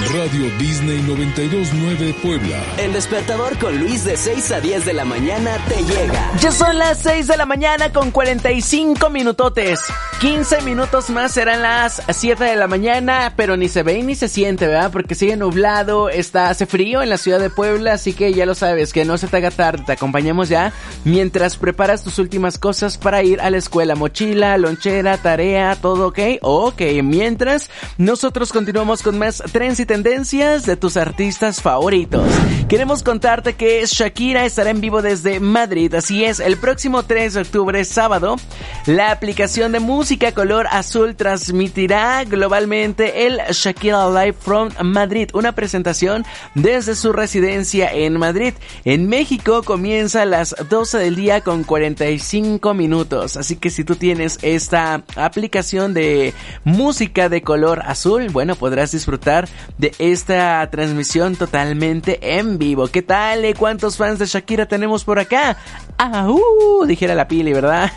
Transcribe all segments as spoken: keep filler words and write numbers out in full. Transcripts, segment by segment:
Radio Disney noventa y dos punto nueve Puebla. El despertador con Luis de seis a diez de la mañana te llega. Ya son las seis de la mañana con cuarenta y cinco minutotes. quince minutos más serán las siete de la mañana, pero ni se ve ni se siente, ¿verdad? Porque sigue nublado, está, hace frío en la ciudad de Puebla, así que ya lo sabes, que no se te haga tarde, te acompañamos ya mientras preparas tus últimas cosas para ir a la escuela, mochila, lonchera, tarea, todo ok, ok, mientras nosotros continuamos con más trends y tendencias de tus artistas favoritos. Queremos contarte que Shakira estará en vivo desde Madrid, así es, el próximo tres de octubre, sábado, la aplicación de música color azul transmitirá globalmente el Shakira Live from Madrid, una presentación desde su residencia en Madrid. En México comienza a las doce del día con cuarenta y cinco minutos, así que si tú tienes esta aplicación de música de color azul, bueno, podrás disfrutar de esta transmisión totalmente en vivo. ¿Qué tal? ¿Cuántos fans de Shakira tenemos por acá? Ah, uh, dijera la Pili, ¿verdad?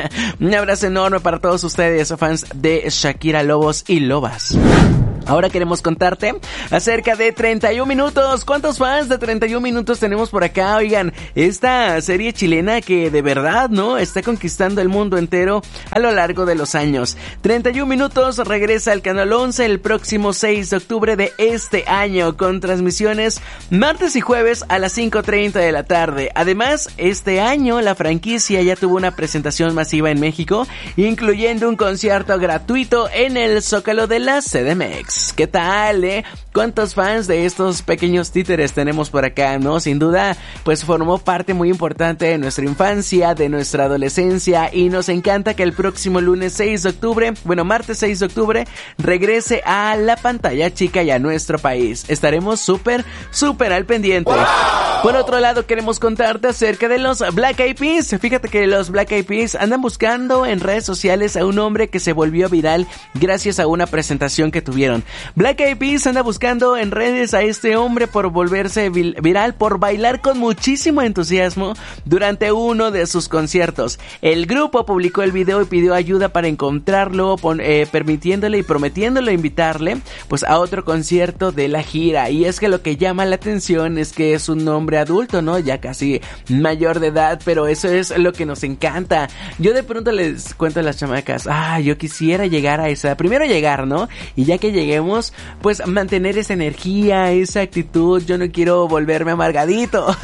Un abrazo enorme para todos ustedes, fans de Shakira, lobos y lobas. Ahora queremos contarte acerca de treinta y uno minutos. ¿Cuántos fans de treinta y uno minutos tenemos por acá? Oigan, esta serie chilena que de verdad, ¿no?, está conquistando el mundo entero a lo largo de los años. treinta y uno minutos regresa al canal once el próximo seis de octubre de este año, con transmisiones martes y jueves a las cinco treinta de la tarde. Además, este año la franquicia ya tuvo una presentación masiva en México, incluyendo un concierto gratuito en el Zócalo de la C D M X. ¿Qué tal, eh? ¿Cuántos fans de estos pequeños títeres tenemos por acá, no? Sin duda, pues formó parte muy importante de nuestra infancia, de nuestra adolescencia, y nos encanta que el próximo lunes seis de octubre, bueno, martes seis de octubre, regrese a la pantalla chica y a nuestro país. Estaremos súper, súper al pendiente. ¡Wow! Por otro lado, queremos contarte acerca de los Black Eyed Peas. Fíjate que los Black Eyed Peas andan buscando en redes sociales a un hombre que se volvió viral gracias a una presentación que tuvieron. Black Eyed Peas anda buscando en redes a este hombre por volverse vil- viral por bailar con muchísimo entusiasmo durante uno de sus conciertos. El grupo publicó el video y pidió ayuda para encontrarlo, pon- eh, permitiéndole y prometiéndole invitarle pues a otro concierto de la gira. Y es que lo que llama la atención es que es un hombre adulto, ¿no? Ya casi mayor de edad, pero eso es lo que nos encanta. Yo de pronto les cuento a las chamacas, ah, yo quisiera llegar a esa, primero llegar, ¿no? Y ya que lleguemos, pues mantener esa energía, esa actitud. Yo no quiero volverme amargadito.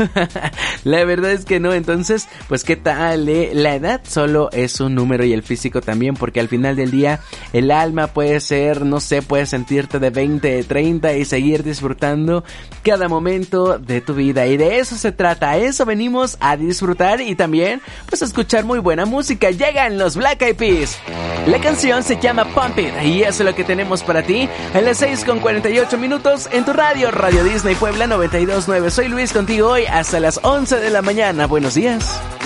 La verdad es que no. Entonces, pues qué tal, eh? La edad solo es un número y el físico también, porque al final del día el alma puede ser, no sé, puedes sentirte de veinte, de treinta y seguir disfrutando cada momento de tu vida, y de eso se trata. A eso venimos, a disfrutar y también pues a escuchar muy buena música. Llegan los Black Eyed Peas. La canción se llama Pump It y eso es lo que tenemos para ti a las seis con cuarenta y ocho minutos en tu radio, Radio Disney Puebla noventa y dos punto nueve. Soy Luis contigo hoy hasta las once de la mañana. Buenos días.